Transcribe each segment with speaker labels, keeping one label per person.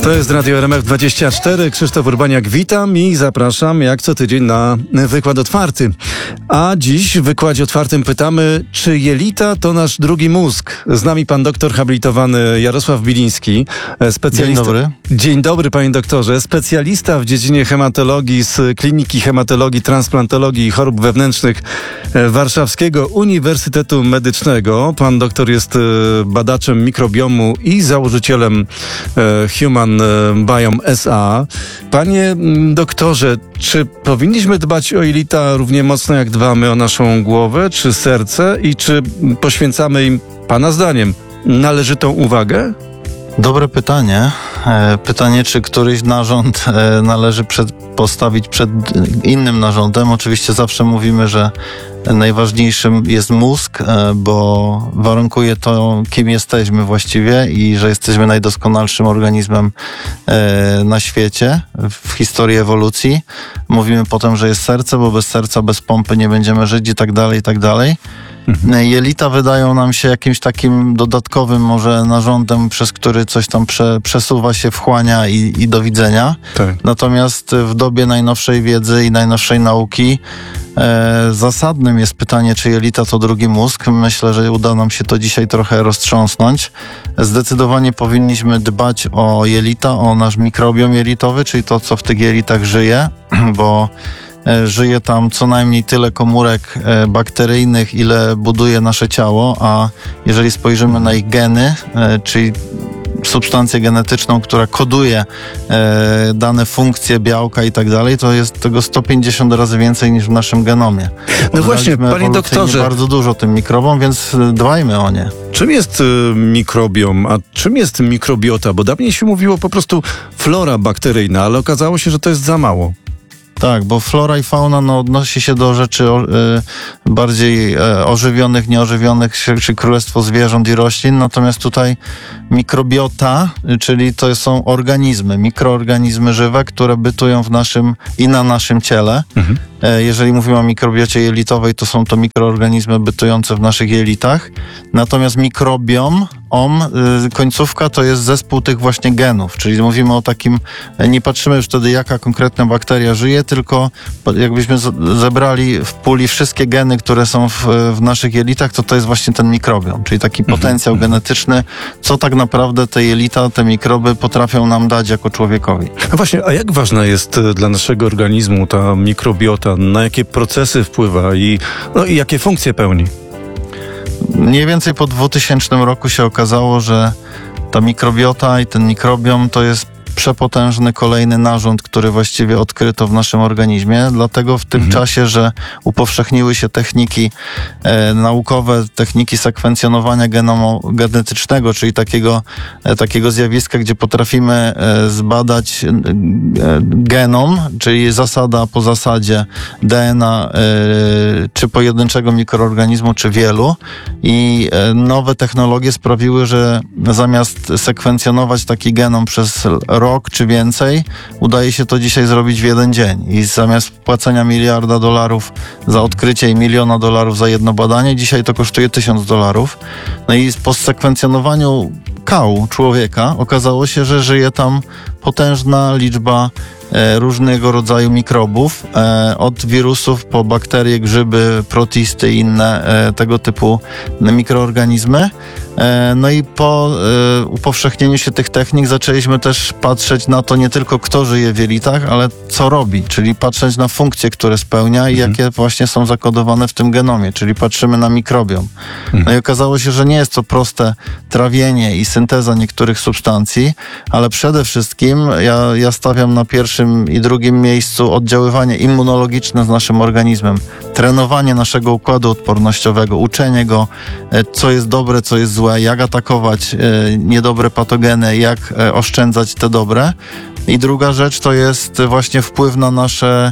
Speaker 1: To jest Radio RMF24. Krzysztof Urbaniak, witam i zapraszam jak co tydzień na wykład otwarty. A dziś w wykładzie otwartym pytamy, czy jelita to nasz drugi mózg? Z nami pan doktor habilitowany Jarosław Biliński, specjalista.
Speaker 2: Dzień dobry.
Speaker 1: Dzień dobry, panie doktorze. Specjalista w dziedzinie hematologii z Kliniki Hematologii, Transplantologii i Chorób Wewnętrznych Warszawskiego Uniwersytetu Medycznego. Pan doktor jest badaczem mikrobiomu i założycielem Human Biome SA. Panie doktorze, czy powinniśmy dbać o jelita równie mocno jak dbamy o naszą głowę czy serce i czy poświęcamy im, pana zdaniem, należytą uwagę?
Speaker 2: Dobre pytanie. Pytanie, czy któryś narząd należy postawić przed innym narządem. Oczywiście zawsze mówimy, że najważniejszym jest mózg, bo warunkuje to, kim jesteśmy właściwie i że jesteśmy najdoskonalszym organizmem na świecie w historii ewolucji. Mówimy potem, że jest serce, bo bez serca, bez pompy nie będziemy żyć i tak dalej, i tak dalej. Jelita wydają nam się jakimś takim dodatkowym może narządem, przez który coś tam przesuwa się, wchłania i do widzenia.
Speaker 1: Tak.
Speaker 2: Natomiast w dobie najnowszej wiedzy i najnowszej nauki zasadnym jest pytanie, czy jelita to drugi mózg. Myślę, że uda nam się to dzisiaj trochę roztrząsnąć. Zdecydowanie powinniśmy dbać o jelita, o nasz mikrobiom jelitowy, czyli to, co w tych jelitach żyje, bo żyje tam co najmniej tyle komórek bakteryjnych, ile buduje nasze ciało, a jeżeli spojrzymy na ich geny, czyli substancję genetyczną, która koduje dane funkcje białka i tak dalej, to jest tego 150 razy więcej niż w naszym genomie.
Speaker 1: No właśnie, panie doktorze,
Speaker 2: bardzo dużo tym mikrobom, więc dbajmy o nie.
Speaker 1: Czym jest mikrobiom, a czym jest mikrobiota? Bo dawniej się mówiło po prostu flora bakteryjna, ale okazało się, że to jest za mało.
Speaker 2: Tak, bo flora i fauna odnosi się do rzeczy bardziej ożywionych, nieożywionych, czy królestwo zwierząt i roślin. Natomiast tutaj mikrobiota, czyli to są organizmy, mikroorganizmy żywe, które bytują w naszym i na naszym ciele. Mhm. Jeżeli mówimy o mikrobiocie jelitowej, to są to mikroorganizmy bytujące w naszych jelitach. Natomiast mikrobiom, końcówka to jest zespół tych właśnie genów, czyli mówimy o takim, nie patrzymy już wtedy, jaka konkretna bakteria żyje, tylko jakbyśmy zebrali w puli wszystkie geny, które są w naszych jelitach, to jest właśnie ten mikrobiom, czyli taki potencjał genetyczny, co tak naprawdę te jelita, te mikroby potrafią nam dać jako człowiekowi.
Speaker 1: A właśnie, a jak ważna jest dla naszego organizmu ta mikrobiota? Na jakie procesy wpływa i jakie funkcje pełni?
Speaker 2: Mniej więcej po 2000 roku się okazało, że ta mikrobiota i ten mikrobiom to jest przepotężny kolejny narząd, który właściwie odkryto w naszym organizmie. Dlatego w tym czasie, że upowszechniły się techniki naukowe, techniki sekwencjonowania genomu genetycznego, czyli takiego zjawiska, gdzie potrafimy zbadać genom, czyli zasada po zasadzie DNA, czy pojedynczego mikroorganizmu, czy wielu. I nowe technologie sprawiły, że zamiast sekwencjonować taki genom przez rok czy więcej, udaje się to dzisiaj zrobić w jeden dzień. I zamiast płacenia $1 miliarda za odkrycie i $1 miliona za jedno badanie, dzisiaj to kosztuje $1000. No i po sekwencjonowaniu kału człowieka okazało się, że żyje tam potężna liczba różnego rodzaju mikrobów, od wirusów po bakterie, grzyby, protisty i inne tego typu mikroorganizmy. No i po upowszechnieniu się tych technik zaczęliśmy też patrzeć na to nie tylko kto żyje w jelitach, ale co robi, czyli patrzeć na funkcje, które spełnia i jakie właśnie są zakodowane w tym genomie, czyli patrzymy na mikrobiom. No i okazało się, że nie jest to proste trawienie i synteza niektórych substancji, ale przede wszystkim ja stawiam na pierwszym i drugim miejscu oddziaływanie immunologiczne z naszym organizmem, trenowanie naszego układu odpornościowego, uczenie go, co jest dobre, co jest złe, jak atakować niedobre patogeny, jak oszczędzać te dobre. I druga rzecz to jest właśnie wpływ na nasze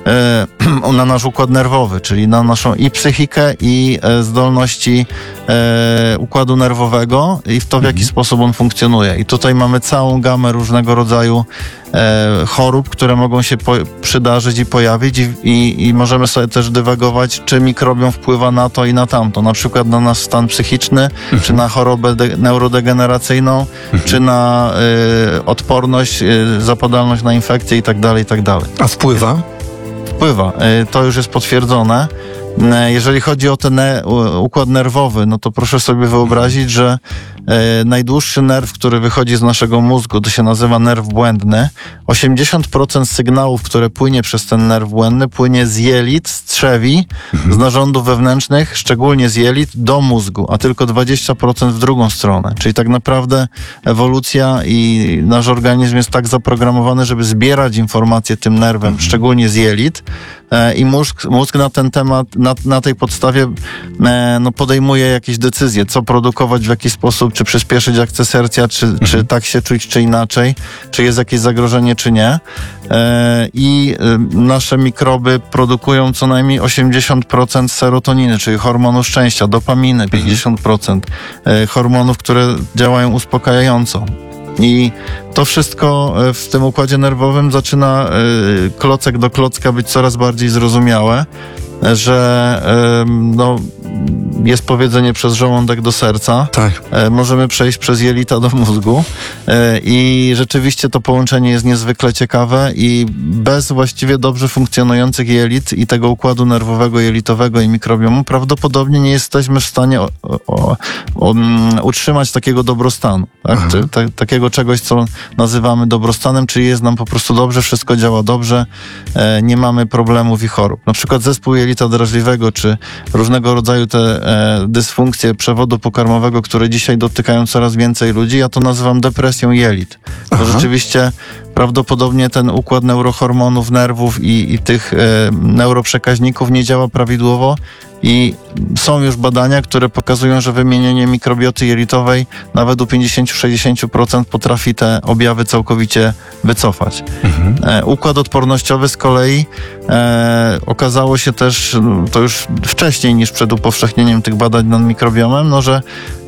Speaker 2: na nasz układ nerwowy, czyli na naszą i psychikę, i zdolności układu nerwowego i w to, w jaki sposób on funkcjonuje. I tutaj mamy całą gamę różnego rodzaju chorób, które mogą się przydarzyć i pojawić i możemy sobie też dywagować, czy mikrobiom wpływa na to i na tamto, na przykład na nasz stan psychiczny, czy na chorobę neurodegeneracyjną, czy na odporność, zapadalność na infekcje i tak dalej, i tak dalej.
Speaker 1: A wpływa?
Speaker 2: Wpływa. To już jest potwierdzone. Jeżeli chodzi o ten układ nerwowy, no to proszę sobie wyobrazić, że najdłuższy nerw, który wychodzi z naszego mózgu, to się nazywa nerw błędny. 80% sygnałów, które płynie przez ten nerw błędny, płynie z jelit, z trzewi, z narządów wewnętrznych, szczególnie z jelit, do mózgu, a tylko 20% w drugą stronę. Czyli tak naprawdę ewolucja i nasz organizm jest tak zaprogramowany, żeby zbierać informacje tym nerwem, szczególnie z jelit, i mózg na ten temat, na tej podstawie podejmuje jakieś decyzje, co produkować, w jaki sposób, czy przyspieszyć akces serca, czy tak się czuć, czy inaczej, czy jest jakieś zagrożenie, czy nie. I nasze mikroby produkują co najmniej 80% serotoniny, czyli hormonu szczęścia, dopaminy, 50%, hormonów, które działają uspokajająco. I to wszystko w tym układzie nerwowym zaczyna klocek do klocka być coraz bardziej zrozumiałe, że jest powiedzenie przez żołądek do serca.
Speaker 1: Tak.
Speaker 2: Możemy przejść przez jelita do mózgu i rzeczywiście to połączenie jest niezwykle ciekawe i bez właściwie dobrze funkcjonujących jelit i tego układu nerwowego, jelitowego i mikrobiomu prawdopodobnie nie jesteśmy w stanie utrzymać takiego dobrostanu. Tak? Takiego czegoś, co nazywamy dobrostanem, czyli jest nam po prostu dobrze, wszystko działa dobrze, nie mamy problemów i chorób. Na przykład zespół jelita drażliwego, czy różnego rodzaju te dysfunkcje przewodu pokarmowego, które dzisiaj dotykają coraz więcej ludzi, ja to nazywam depresją jelit. Bo rzeczywiście prawdopodobnie ten układ neurohormonów, nerwów i tych neuroprzekaźników nie działa prawidłowo i są już badania, które pokazują, że wymienienie mikrobioty jelitowej nawet u 50-60% potrafi te objawy całkowicie wycofać. Układ odpornościowy z kolei okazało się też, to już wcześniej niż przed upowszechnieniem tych badań nad mikrobiomem, że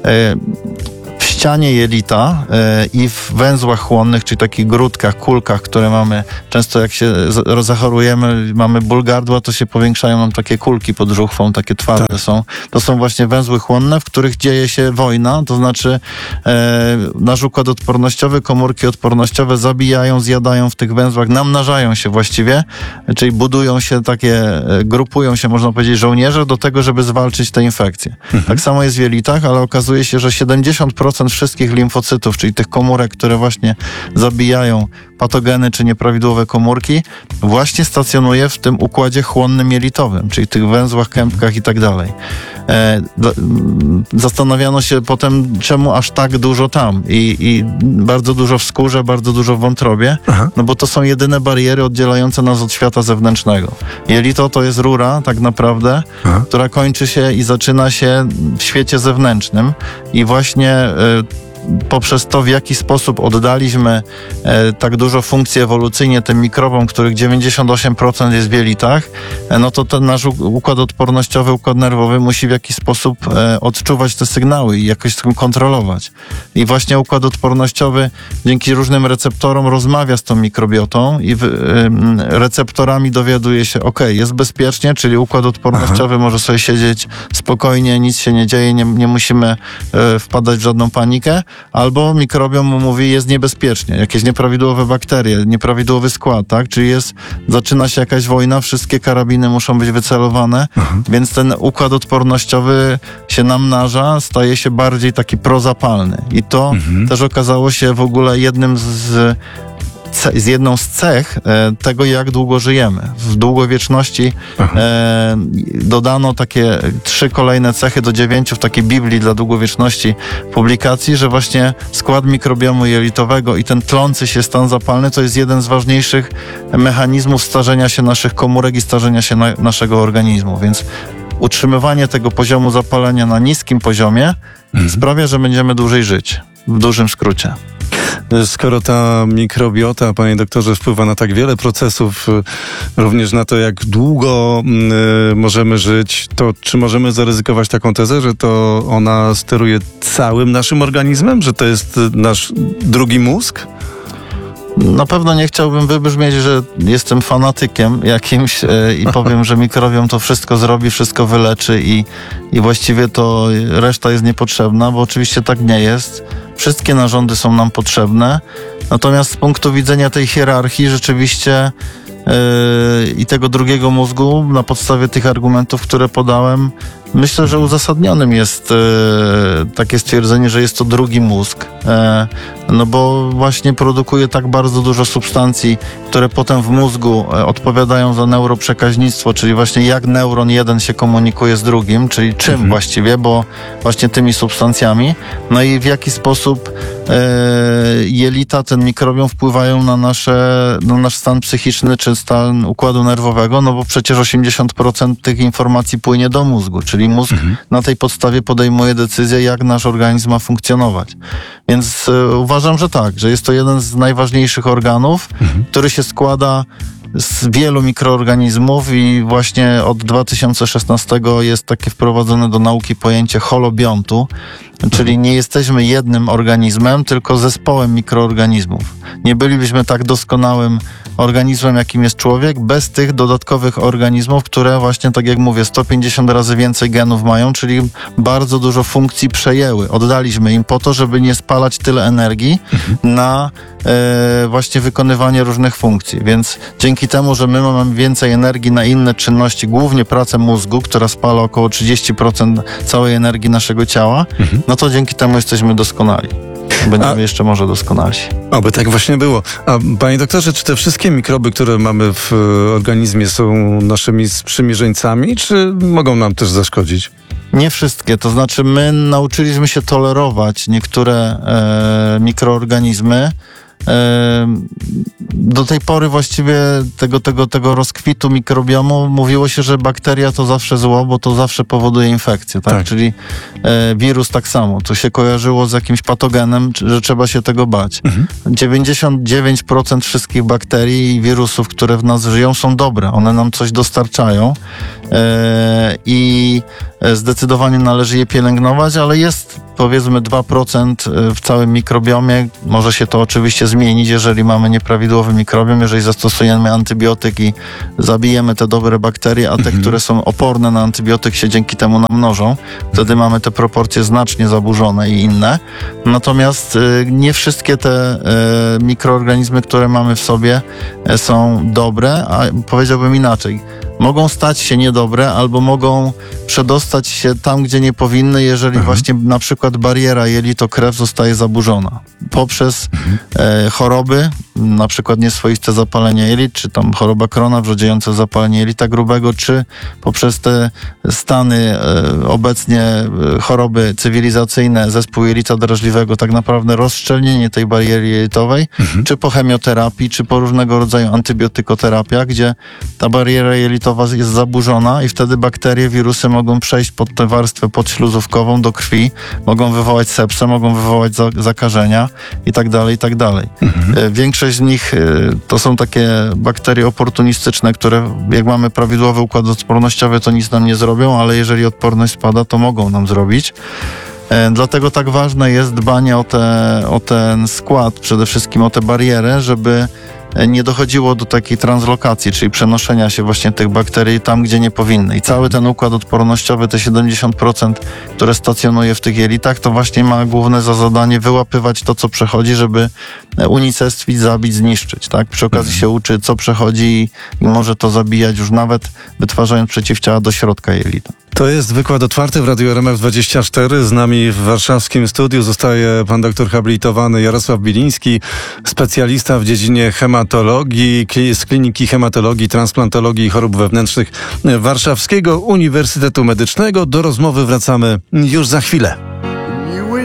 Speaker 2: w ścianie jelita i w węzłach chłonnych, czyli takich grudkach, kulkach, które mamy, często jak się zachorujemy, mamy ból gardła, to się powiększają nam takie kulki pod żuchwą, takie twarde są. To są właśnie węzły chłonne, w których dzieje się wojna, to znaczy nasz układ odpornościowy, komórki odpornościowe zabijają, zjadają w tych węzłach, namnażają się właściwie, czyli budują się takie, grupują się, można powiedzieć, żołnierze do tego, żeby zwalczyć te infekcje. Tak samo jest w jelitach, ale okazuje się, że 70% wszystkich limfocytów, czyli tych komórek, które właśnie zabijają patogeny czy nieprawidłowe komórki, właśnie stacjonuje w tym układzie chłonnym jelitowym, czyli tych węzłach, kępkach i tak dalej. Zastanawiano się potem, czemu aż tak dużo tam i bardzo dużo w skórze, bardzo dużo w wątrobie, no bo to są jedyne bariery oddzielające nas od świata zewnętrznego. Jelito to jest rura tak naprawdę, która kończy się i zaczyna się w świecie zewnętrznym i właśnie poprzez to, w jaki sposób oddaliśmy tak dużo funkcji ewolucyjnie tym mikrobom, których 98% jest w jelitach, no to ten nasz układ odpornościowy, układ nerwowy musi w jakiś sposób odczuwać te sygnały i jakoś tym kontrolować. I właśnie układ odpornościowy dzięki różnym receptorom rozmawia z tą mikrobiotą i receptorami dowiaduje się, jest bezpiecznie, czyli układ odpornościowy może sobie siedzieć spokojnie, nic się nie dzieje, nie musimy wpadać w żadną panikę, albo mikrobiom mu mówi, jest niebezpiecznie, jakieś nieprawidłowe bakterie, nieprawidłowy skład, tak? Czyli zaczyna się jakaś wojna, wszystkie karabiny muszą być wycelowane, więc ten układ odpornościowy się namnaża, staje się bardziej taki prozapalny. I to też okazało się w ogóle jedną z cech tego, jak długo żyjemy. W długowieczności dodano takie 3 kolejne cechy do 9 w takiej Biblii dla długowieczności publikacji, że właśnie skład mikrobiomu jelitowego i ten tlący się stan zapalny to jest jeden z ważniejszych mechanizmów starzenia się naszych komórek i starzenia się naszego organizmu. Więc utrzymywanie tego poziomu zapalenia na niskim poziomie sprawia, że będziemy dłużej żyć. W dużym skrócie.
Speaker 1: Skoro ta mikrobiota, panie doktorze, wpływa na tak wiele procesów, również na to, jak długo możemy żyć, to czy możemy zaryzykować taką tezę, że to ona steruje całym naszym organizmem, że to jest nasz drugi mózg?
Speaker 2: Na pewno nie chciałbym wybrzmieć, że jestem fanatykiem jakimś i powiem, że mikrobiom to wszystko zrobi, wszystko wyleczy i właściwie to reszta jest niepotrzebna, bo oczywiście tak nie jest. Wszystkie narządy są nam potrzebne, natomiast z punktu widzenia tej hierarchii rzeczywiście i tego drugiego mózgu, na podstawie tych argumentów, które podałem, myślę, że uzasadnionym jest takie stwierdzenie, że jest to drugi mózg, no bo właśnie produkuje tak bardzo dużo substancji, które potem w mózgu odpowiadają za neuroprzekaźnictwo, czyli właśnie jak neuron jeden się komunikuje z drugim, czyli czym właściwie, bo właśnie tymi substancjami, no i w jaki sposób jelita, ten mikrobiom wpływają na nasz stan psychiczny czy stan układu nerwowego, no bo przecież 80% tych informacji płynie do mózgu, czyli mózg na tej podstawie podejmuje decyzję, jak nasz organizm ma funkcjonować. Więc uważam, że tak, że jest to jeden z najważniejszych organów, który się składa z wielu mikroorganizmów i właśnie od 2016 jest takie wprowadzone do nauki pojęcie holobiontu, czyli nie jesteśmy jednym organizmem, tylko zespołem mikroorganizmów. Nie bylibyśmy tak doskonałym organizmem, jakim jest człowiek, bez tych dodatkowych organizmów, które właśnie, tak jak mówię, 150 razy więcej genów mają, czyli bardzo dużo funkcji przejęły. Oddaliśmy im po to, żeby nie spalać tyle energii na właśnie wykonywanie różnych funkcji. Więc dzięki temu, że my mamy więcej energii na inne czynności, głównie pracę mózgu, która spala około 30% całej energii naszego ciała, no to dzięki temu jesteśmy doskonali. Będziemy jeszcze może doskonalsi.
Speaker 1: Oby tak właśnie było. A panie doktorze, czy te wszystkie mikroby, które mamy w organizmie, są naszymi sprzymierzeńcami, czy mogą nam też zaszkodzić?
Speaker 2: Nie wszystkie. To znaczy my nauczyliśmy się tolerować niektóre mikroorganizmy. Do tej pory właściwie tego rozkwitu mikrobiomu mówiło się, że bakteria to zawsze zło, bo to zawsze powoduje infekcję, tak? Czyli wirus tak samo. To się kojarzyło z jakimś patogenem, że trzeba się tego bać. 99% wszystkich bakterii i wirusów, które w nas żyją, są dobre. One nam coś dostarczają i zdecydowanie należy je pielęgnować, ale jest powiedzmy 2% w całym mikrobiomie. Może się to oczywiście zmienić, jeżeli mamy nieprawidłowy mikrobiom, jeżeli zastosujemy antybiotyk i zabijemy te dobre bakterie, a te, które są oporne na antybiotyk, się dzięki temu namnożą. Wtedy mamy te proporcje znacznie zaburzone i inne. Natomiast nie wszystkie te mikroorganizmy, które mamy w sobie, są dobre, a powiedziałbym inaczej. Mogą stać się niedobre albo mogą przedostać się tam, gdzie nie powinny, jeżeli właśnie na przykład bariera jelito-krew zostaje zaburzona. Poprzez choroby, na przykład nieswoiste zapalenie jelit, czy tam choroba Crohna, wrzodziejące zapalenie jelita grubego, czy poprzez te stany obecnie choroby cywilizacyjne, zespół jelita drażliwego, tak naprawdę rozszczelnienie tej bariery jelitowej, czy po chemioterapii, czy po różnego rodzaju antybiotykoterapia, gdzie ta bariera jelitowa jest zaburzona i wtedy bakterie, wirusy mogą przejść pod tę warstwę podśluzówkową do krwi, mogą wywołać sepsę, mogą wywołać zakażenia i tak dalej, i tak dalej. Większość z nich to są takie bakterie oportunistyczne, które jak mamy prawidłowy układ odpornościowy, to nic nam nie zrobią, ale jeżeli odporność spada, to mogą nam zrobić. Dlatego tak ważne jest dbanie o ten skład, przede wszystkim o tę barierę, żeby nie dochodziło do takiej translokacji, czyli przenoszenia się właśnie tych bakterii tam, gdzie nie powinny. I cały ten układ odpornościowy, te 70%, które stacjonuje w tych jelitach, to właśnie ma główne za zadanie wyłapywać to, co przechodzi, żeby unicestwić, zabić, zniszczyć. Tak? Przy okazji się uczy, co przechodzi i może to zabijać już nawet wytwarzając przeciwciała do środka jelita.
Speaker 1: To jest wykład otwarty w Radiu RMF24. Z nami w warszawskim studiu zostaje pan doktor habilitowany Jarosław Biliński, specjalista w dziedzinie hematologii, z Kliniki Hematologii, Transplantologii i Chorób Wewnętrznych Warszawskiego Uniwersytetu Medycznego. Do rozmowy wracamy już za chwilę.